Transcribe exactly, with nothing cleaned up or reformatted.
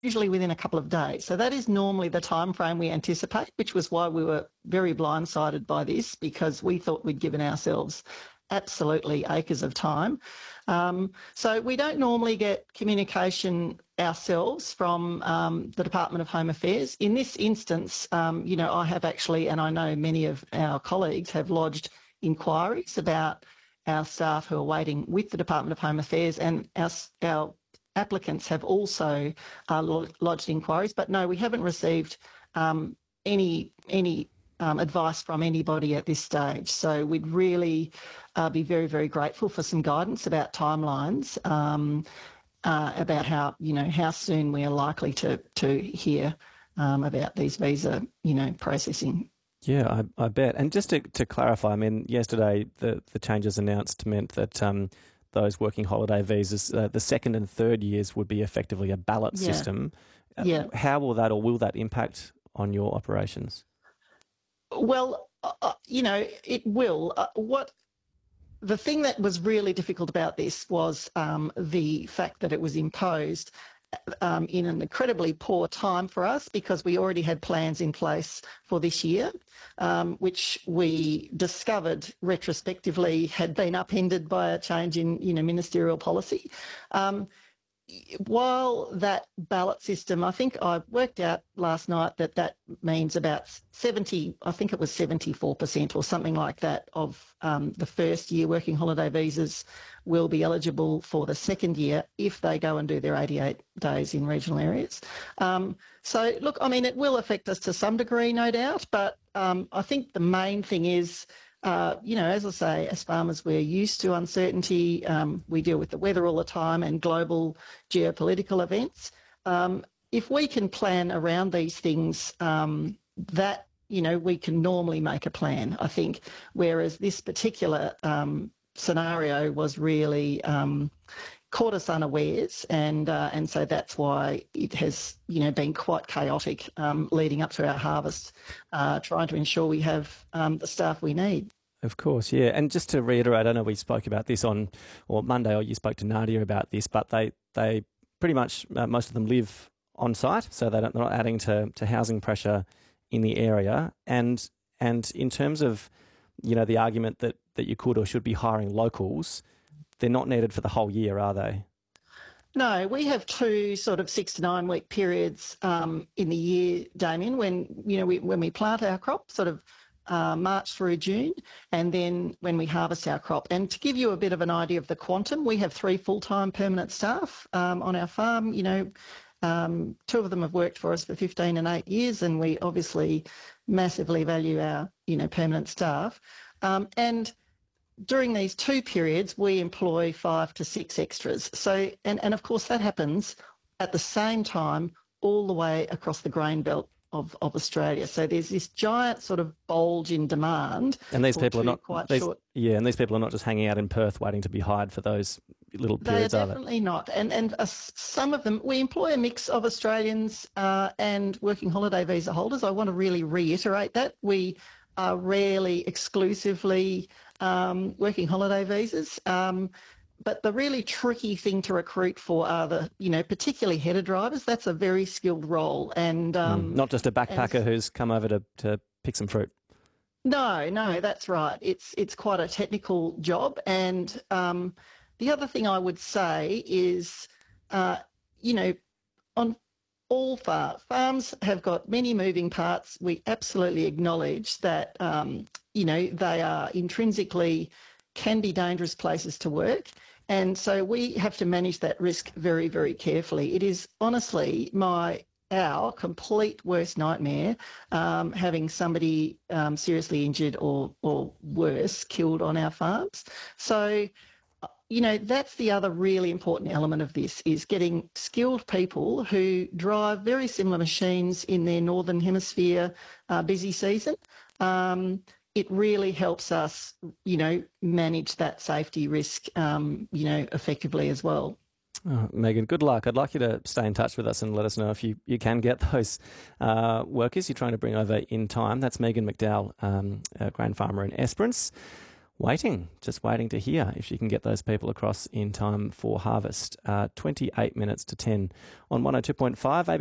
usually within a couple of days. So that is normally the time frame we anticipate, which was why we were very blindsided by this, because we thought we'd given ourselves absolutely acres of time. Um, so we don't normally get communication ourselves from um, the Department of Home Affairs. In this instance, um, you know, I have actually, and I know many of our colleagues have lodged inquiries about our staff who are waiting with the Department of Home Affairs, and our, our applicants have also uh, lodged inquiries. But no, we haven't received um, any any um, advice from anybody at this stage. So we'd really uh, be very, very grateful for some guidance about timelines, um, uh, about how, you know, how soon we are likely to to hear um, about these visa, you know, processing. Yeah, I, I bet. And just to, to clarify, I mean, yesterday the, the changes announced meant that um, those working holiday visas, uh, the second and third years would be effectively a ballot Yeah. system. Uh, Yeah. How will that, or will that impact on your operations? Well, uh, you know, it will. Uh, what the thing that was really difficult about this was um, the fact that it was imposed um, in an incredibly poor time for us, because we already had plans in place for this year, um, which we discovered retrospectively had been upended by a change in, you know, ministerial policy. Um, While that ballot system, I think I worked out last night that that means about seventy, I think it was seventy-four percent or something like that of um, the first year working holiday visas will be eligible for the second year if they go and do their eighty-eight days in regional areas. Um, so, look, I mean, it will affect us to some degree, no doubt, but um, I think the main thing is, Uh, you know, as I say, as farmers, we're used to uncertainty. Um, we deal with the weather all the time and global geopolitical events. Um, if we can plan around these things, um, that, you know, we can normally make a plan, I think, whereas this particular um, scenario was really um, caught us unawares, and uh, and so that's why it has, you know, been quite chaotic um, leading up to our harvest, uh, trying to ensure we have um, the staff we need. Of course, yeah. And just to reiterate, I know we spoke about this on or Monday, or you spoke to Nadia about this, but they they pretty much uh, most of them live on site, so they don't, they're not adding to to housing pressure in the area. And and in terms of, you know, the argument that that you could or should be hiring locals, they're not needed for the whole year, are they? No, we have two sort of six to nine week periods um, in the year, Damien, when, you know, we, when we plant our crop, sort of uh, March through June, and then when we harvest our crop. And to give you a bit of an idea of the quantum, we have three full-time permanent staff um, on our farm. You know, um, two of them have worked for us for fifteen and eight years, and we obviously massively value our, you know, permanent staff. Um, and during these two periods, we employ five to six extras. So, and, and of course that happens at the same time all the way across the grain belt of, of Australia. So there's this giant sort of bulge in demand. And these people are not quite these, short. Yeah, and these people are not just hanging out in Perth waiting to be hired for those little periods, they are are they? definitely not. And and uh, some of them, we employ a mix of Australians uh, and working holiday visa holders. I want to really reiterate that. We are rarely exclusively um, working holiday visas. Um, but the really tricky thing to recruit for are the, you know, particularly header drivers. That's a very skilled role. And um, mm, not just a backpacker and, who's come over to, to pick some fruit. No, no, that's right. It's it's quite a technical job. And um, the other thing I would say is, uh, you know, on all far, farms have got many moving parts. We absolutely acknowledge that, um, you know, they are intrinsically can be dangerous places to work. And so we have to manage that risk very, very carefully. It is honestly my our complete worst nightmare, um, having somebody um, seriously injured or, or worse, killed on our farms. So, you know, that's the other really important element of this, is getting skilled people who drive very similar machines in their Northern Hemisphere uh, busy season. Um, it really helps us, you know, manage that safety risk, um, you know, effectively as well. Oh, Megan, good luck. I'd like you to stay in touch with us and let us know if you, you can get those uh, workers you're trying to bring over in time. That's Megan McDowell, um, a grain farmer in Esperance. waiting, just waiting to hear if she can get those people across in time for harvest. Uh, twenty-eight minutes to ten on one oh two point five A B C